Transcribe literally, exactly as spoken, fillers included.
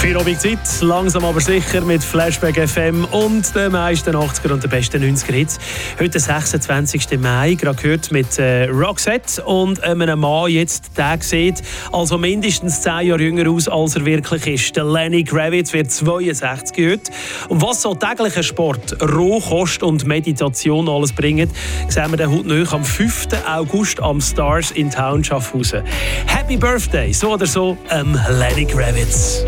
Feierabend-Zeit, langsam aber sicher mit Flashback F M und den meisten achtziger und den besten neunziger Hits. Heute sechsundzwanzigsten Mai, gerade gehört mit äh, Roxette und einem Mann jetzt, der sieht also mindestens zehn Jahre jünger aus, als er wirklich ist. Der Lenny Kravitz wird zweiundsechzig heute. Und was so täglicher Sport, Rohkost und Meditation alles bringen, sehen wir dann heute noch am fünften August am Stars in Town Schaffhausen. Happy Birthday, so oder so, ähm, Lenny Kravitz.